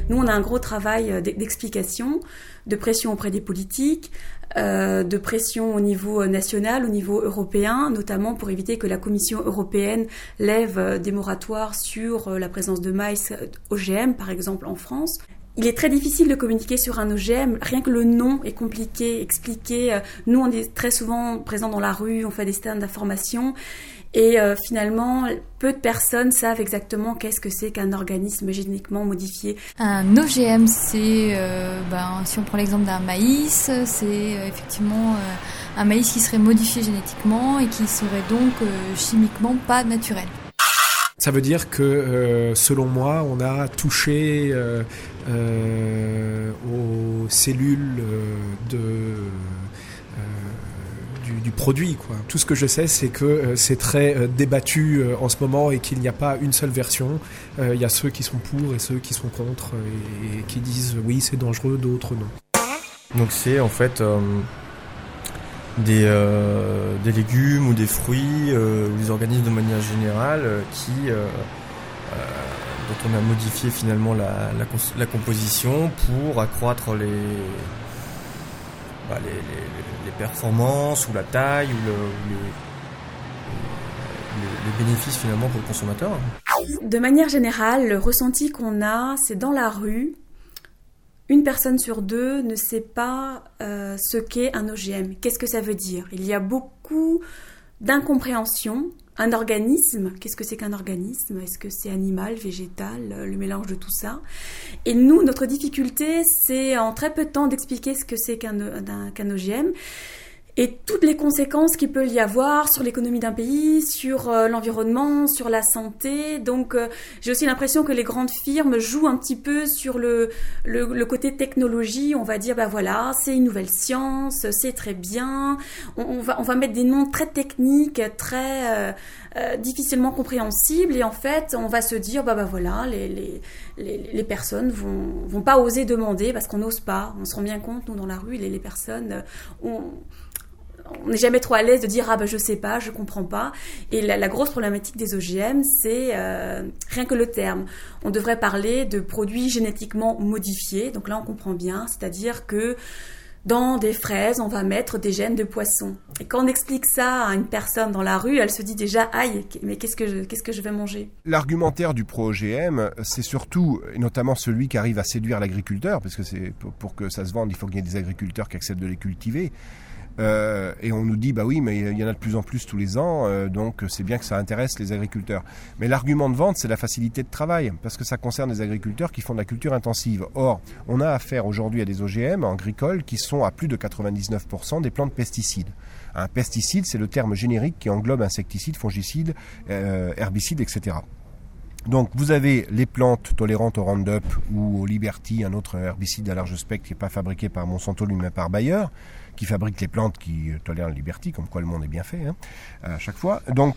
Nous, on a un gros travail d'explication, de pression auprès des politiques, de pression au niveau national, au niveau européen, notamment pour éviter que la Commission européenne lève des moratoires sur la présence de maïs OGM, par exemple en France. Il est très difficile de communiquer sur un OGM, rien que le nom est compliqué, expliquer. Nous, on est très souvent présents dans la rue, on fait des stands d'information et finalement, peu de personnes savent exactement qu'est-ce que c'est qu'un organisme génétiquement modifié. Un OGM, c'est, si on prend l'exemple d'un maïs, c'est effectivement un maïs qui serait modifié génétiquement et qui serait donc chimiquement pas naturel. Ça veut dire que, selon moi, on a touché aux cellules du produit, quoi. Tout ce que je sais, c'est que c'est très débattu en ce moment et qu'il n'y a pas une seule version. Il y a ceux qui sont pour et ceux qui sont contre et qui disent oui, c'est dangereux, d'autres non. Donc c'est en fait des légumes ou des fruits ou des organismes de manière générale dont on a modifié finalement la composition pour accroître les performances ou la taille ou les bénéfices finalement pour le consommateur. De manière générale, le ressenti qu'on a, c'est dans la rue, une personne sur deux ne sait pas ce qu'est un OGM. Qu'est-ce que ça veut dire ? Il y a beaucoup d'incompréhension. Un organisme, qu'est-ce que c'est qu'un organisme ? Est-ce que c'est animal, végétal, le mélange de tout ça ? Et nous, notre difficulté, c'est en très peu de temps d'expliquer ce que c'est qu'un OGM et toutes les conséquences qu'il peut y avoir sur l'économie d'un pays, sur l'environnement, sur la santé. Donc, j'ai aussi l'impression que les grandes firmes jouent un petit peu sur le côté technologie. On va dire, voilà, c'est une nouvelle science, c'est très bien. On va mettre des noms très techniques, très difficilement compréhensibles. Et en fait, on va se dire, voilà, les personnes vont pas oser demander parce qu'on n'ose pas. On se rend bien compte, nous, dans la rue, les personnes... On n'est jamais trop à l'aise de dire je sais pas, je comprends pas. Et la grosse problématique des OGM, c'est rien que le terme. On devrait parler de produits génétiquement modifiés. Donc là, on comprend bien, c'est-à-dire que dans des fraises, on va mettre des gènes de poisson. Et quand on explique ça à une personne dans la rue, elle se dit déjà aïe, mais qu'est-ce que je vais manger ? L'argumentaire du pro-OGM, c'est surtout, et notamment celui qui arrive à séduire l'agriculteur, parce que c'est pour que ça se vende, il faut qu'il y ait des agriculteurs qui acceptent de les cultiver. Et on nous dit oui, mais il y en a de plus en plus tous les ans, donc c'est bien que ça intéresse les agriculteurs. Mais l'argument de vente, c'est la facilité de travail, parce que ça concerne les agriculteurs qui font de la culture intensive. Or, on a affaire aujourd'hui à des OGM agricoles qui sont à plus de 99% des plantes pesticides. Un pesticide, c'est le terme générique qui englobe insecticides, fongicides, herbicides, etc. Donc vous avez les plantes tolérantes au Roundup ou au Liberty, un autre herbicide à large spectre qui n'est pas fabriqué par Monsanto lui-même, mais par Bayer, qui fabrique les plantes qui tolèrent le Liberty, comme quoi le monde est bien fait à chaque fois. Donc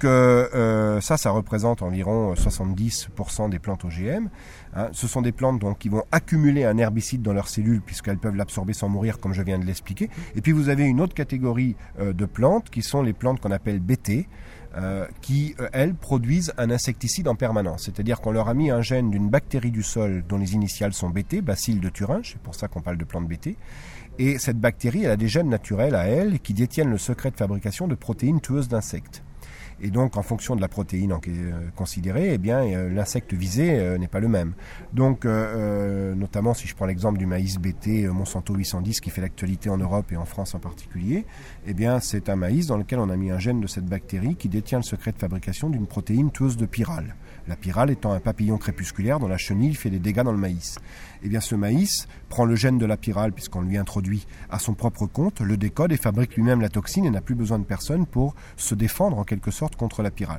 ça représente environ 70% des plantes OGM. Ce sont des plantes donc, qui vont accumuler un herbicide dans leurs cellules puisqu'elles peuvent l'absorber sans mourir, comme je viens de l'expliquer. Et puis vous avez une autre catégorie de plantes qui sont les plantes qu'on appelle BT, qui, elles, produisent un insecticide en permanence. C'est-à-dire qu'on leur a mis un gène d'une bactérie du sol dont les initiales sont BT, Bacille de Thuringe, c'est pour ça qu'on parle de plante BT. Et cette bactérie, elle a des gènes naturels à elle qui détiennent le secret de fabrication de protéines tueuses d'insectes. Et donc, en fonction de la protéine considérée, l'insecte visé n'est pas le même. Donc, notamment, si je prends l'exemple du maïs BT Monsanto 810 qui fait l'actualité en Europe et en France en particulier, c'est un maïs dans lequel on a mis un gène de cette bactérie qui détient le secret de fabrication d'une protéine tueuse de pyrale. La pyrale étant un papillon crépusculaire dont la chenille fait des dégâts dans le maïs. Ce maïs prend le gène de la pyrale, puisqu'on lui introduit à son propre compte, le décode et fabrique lui-même la toxine et n'a plus besoin de personne pour se défendre en quelque sorte contre la pyrale.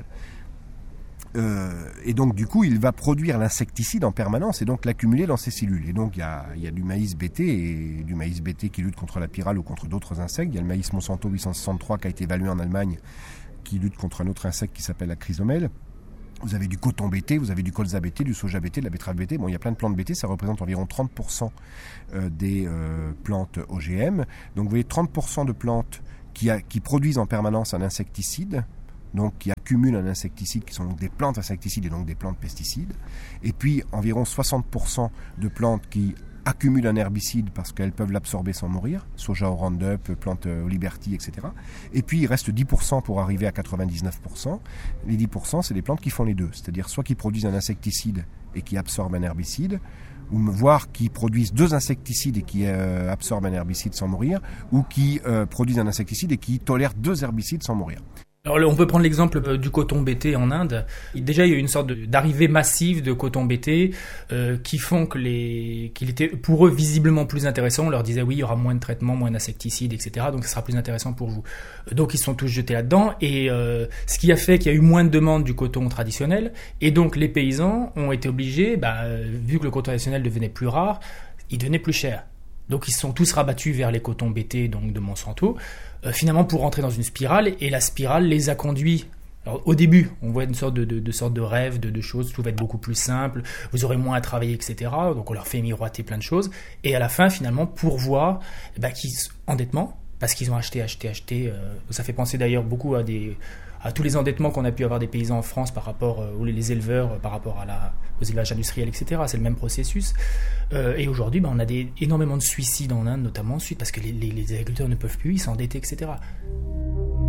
Et donc du coup il va produire l'insecticide en permanence et donc l'accumuler dans ses cellules. Et donc il y a du maïs BT et du maïs BT qui lutte contre la pyrale ou contre d'autres insectes. Il y a le maïs Monsanto 863 qui a été évalué en Allemagne qui lutte contre un autre insecte qui s'appelle la chrysomèle. Vous avez du coton BT, vous avez du colza BT, du soja BT, de la betterave BT. Il y a plein de plantes BT, ça représente environ 30% des plantes OGM. Donc vous voyez 30% de plantes qui produisent en permanence un insecticide donc qui accumulent un insecticide, qui sont donc des plantes insecticides et donc des plantes pesticides. Et puis environ 60% de plantes qui accumulent un herbicide parce qu'elles peuvent l'absorber sans mourir, soja au Roundup, plantes au Liberty, etc. Et puis il reste 10% pour arriver à 99%. Les 10%, c'est des plantes qui font les deux, c'est-à-dire soit qui produisent un insecticide et qui absorbent un herbicide, ou voire qui produisent 2 insecticides et qui absorbent un herbicide sans mourir, ou qui produisent un insecticide et qui tolèrent 2 herbicides sans mourir. Alors on peut prendre l'exemple du coton betté en Inde. Déjà il y a eu une sorte d'arrivée massive de coton betté qui font qu'il était pour eux visiblement plus intéressant. On leur disait oui, il y aura moins de traitements, moins d'insecticides, etc. Donc ça sera plus intéressant pour vous. Donc ils se sont tous jetés là-dedans et ce qui a fait qu'il y a eu moins de demandes du coton traditionnel et donc les paysans ont été obligés, vu que le coton traditionnel devenait plus rare, il devenait plus cher. Donc ils se sont tous rabattus vers les cotons bettés donc de Monsanto, finalement pour rentrer dans une spirale, et la spirale les a conduits. Alors, au début, on voit une sorte de rêve, de choses, tout va être beaucoup plus simple, vous aurez moins à travailler, etc. Donc on leur fait miroiter plein de choses, et à la fin finalement pour voir endettement, parce qu'ils ont acheté. Ça fait penser d'ailleurs beaucoup à tous les endettements qu'on a pu avoir des paysans en France par rapport aux les éleveurs, par rapport aux élevages industriels, etc. C'est le même processus. Et aujourd'hui, on a énormément de suicides en Inde, notamment ensuite, parce que les agriculteurs ne peuvent plus, ils s'endettent, etc.